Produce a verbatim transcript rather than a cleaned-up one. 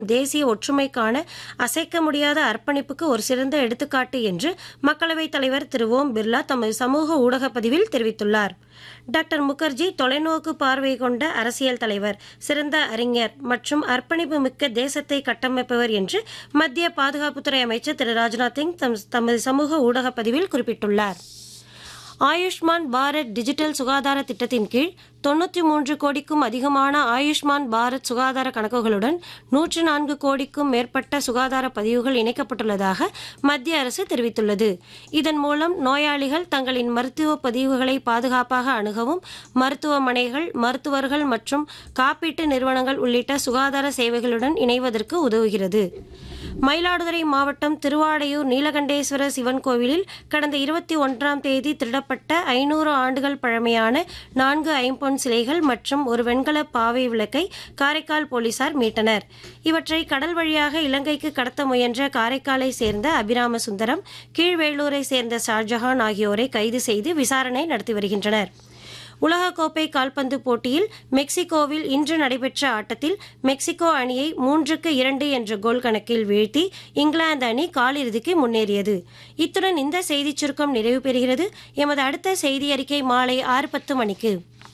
தேசிய ஒற்றுமைக்கான அசைக்க முடியாத அர்ப்பணிப்புக்கு ஒரு சிறந்த எடுத்துக்காட்டு என்று மக்களவைத் தலைவர் திரு ஓம் பிர்லா தமது சமூக ஊடக பதிவில் தெரிவித்துள்ளார். டாக்டர் முகர்ஜி தொலைநோக்கு பார்வை கொண்ட அரசியல் தலைவர், சிறந்த அறிஞர் மற்றும் அர்ப்பணிப்பு மிக்க தேசத்தை கட்டமைப்பவர் என்று மத்திய பாதுகாப்புத்துறை அமைச்சர் திரு ராஜ்நாத் சிங் தமது சமூக ஊடக பதிவில் குறிப்பிட்டுள்ளார். ஆயுஷ்மான் பாரத் டிஜிட்டல் சுகாதார திட்டத்தின் கீழ் தொன்னூற்றி மூன்று கோடிக்கும் அதிகமான ஆயுஷ்மான் பாரத் சுகாதார கணக்குகளுடன் நூற்று நான்கு கோடிக்கும் மேற்பட்ட சுகாதார பதிவுகள் இணைக்கப்பட்டுள்ளதாக மத்திய அரசு தெரிவித்துள்ளது. இதன் மூலம் நோயாளிகள் தங்களின் மருத்துவ பதிவுகளை பாதுகாப்பாக அணுகவும், மருத்துவமனைகள், மருத்துவர்கள் மற்றும் காப்பீட்டு நிறுவனங்கள் உள்ளிட்ட சுகாதார சேவைகளுடன் இணைவதற்கு உதவுகிறது. மயிலாடுதுறை மாவட்டம் திருவாடையூர் நீலகண்டேஸ்வரர் சிவன் கோவிலில் கடந்த இருபத்தி ஒன்றாம் தேதி திருடப்பட்ட ஐநூறு ஆண்டுகள் பழமையான நான்கு ஐம்பொன் சிலைகள் மற்றும் ஒரு வெண்கல பாவை விளக்கை காரைக்கால் போலீசார் மீட்டனர். இவற்றை கடல் வழியாக இலங்கைக்கு கடத்த முயன்ற காரைக்காலை சேர்ந்த அபிராம சுந்தரம், கீழ்வேளூரை சேர்ந்த ஷாஜஹான் ஆகியோரை கைது செய்து விசாரணை நடத்தி வருகின்றனர். உலகக்கோப்பை கால்பந்து போட்டியில் மெக்சிகோவில் இன்று நடைபெற்ற ஆட்டத்தில் மெக்சிகோ அணியை மூன்றுக்கு இரண்டு என்ற கோல் கணக்கில் வீழ்த்தி இங்கிலாந்து அணி காலிறுதிக்கு முன்னேறியது. இத்துடன் இந்த செய்திச் சுருக்கம் நிறைவு பெறுகிறது. எமது அடுத்த செய்தி அறிக்கை மாலை ஆறு பத்து மணிக்கு.